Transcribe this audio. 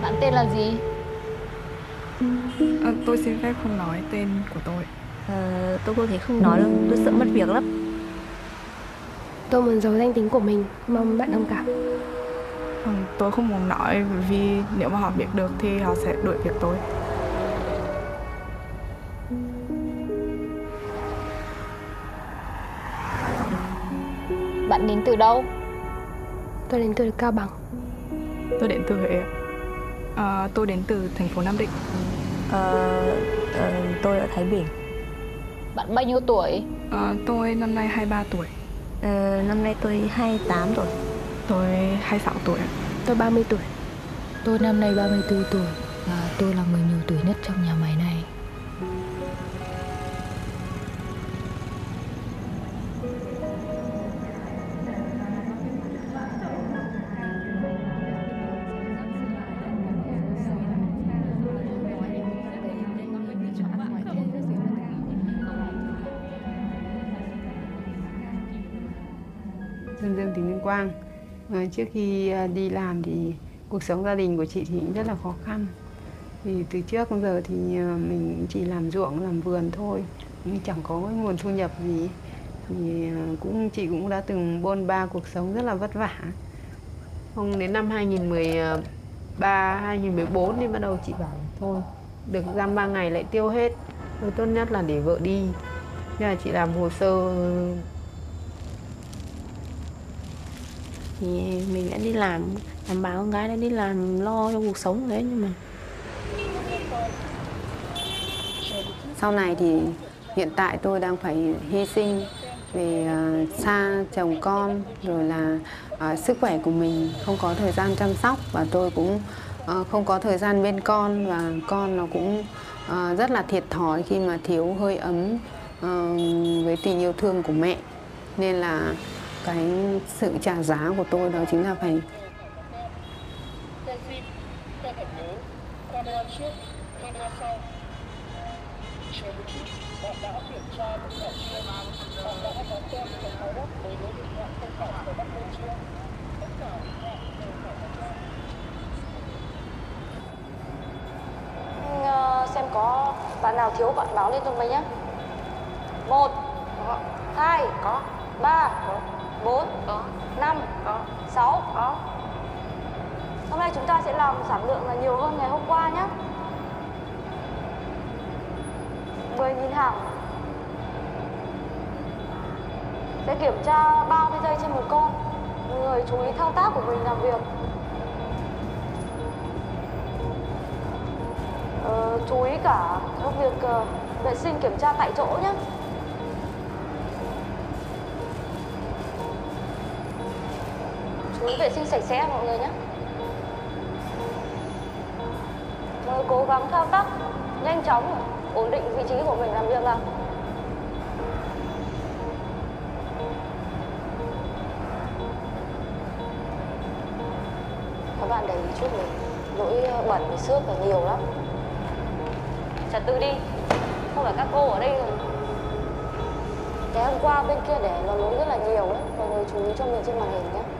Bạn tên là gì? Tôi xin phép không nói tên của tôi. Tôi có thể không nói đâu, tôi sợ mất việc lắm. Tôi muốn giấu danh tính của mình, mong bạn thông cảm. Tôi không muốn nói vì nếu mà họ biết được thì họ sẽ đuổi việc tôi. Bạn đến từ đâu? Tôi đến từ Cao Bằng. Tôi đến từ Huế. Tôi đến từ thành phố Nam Định. Tôi ở Thái Bình. Bạn bao nhiêu tuổi? Tôi năm nay 23 tuổi. Năm nay tôi 28 rồi. Tôi 26 tuổi. Tôi 30 tuổi. Tôi năm nay 34 tuổi và tôi là người nhiều tuổi nhất trong nhà máy này. Dương Tính Liên Quang. Trước khi đi làm thì cuộc sống gia đình của chị thì cũng rất là khó khăn. Vì từ trước đến giờ thì mình chỉ làm ruộng, làm vườn thôi, cũng chẳng có cái nguồn thu nhập gì. Thì chị cũng đã từng bôn ba cuộc sống rất là vất vả. Không đến năm 2013, 2014 thì bắt đầu chị bảo thôi, được dăm 3 ngày lại tiêu hết. Thôi tốt nhất là để vợ đi. Thế là chị làm hồ sơ. Thì mình đã đi làm bảo con gái đã đi làm lo cho cuộc sống đấy, nhưng mà sau này thì hiện tại tôi đang phải hy sinh về xa chồng con, rồi là sức khỏe của mình, không có thời gian chăm sóc, và tôi cũng không có thời gian bên con, và con nó cũng rất là thiệt thòi khi mà thiếu hơi ấm với tình yêu thương của mẹ. Nên là cái sự trả giá của tôi đó chính là phải xem có bạn nào thiếu bạn báo lên cho mình nhé. 1 2 3 4 5 6. Hôm nay chúng ta sẽ làm sản lượng là nhiều hơn ngày hôm qua nhé. 10.000 hàng. Sẽ kiểm tra 30 giây trên một con. Mọi người chú ý thao tác của mình làm việc. Chú ý cả trong việc vệ sinh kiểm tra tại chỗ nhé. Chú ý vệ sinh sạch sẽ mọi người nhé. Mọi người cố gắng thao tác nhanh chóng, ổn định vị trí của mình làm việc nào. Các bạn để ý chút mình, lỗi bẩn với xước là nhiều lắm. Trật tự đi, không phải các cô ở đây rồi. Cái hôm qua bên kia để nó lỗi rất là nhiều đấy, mọi người chú ý cho mình trên màn hình nhé.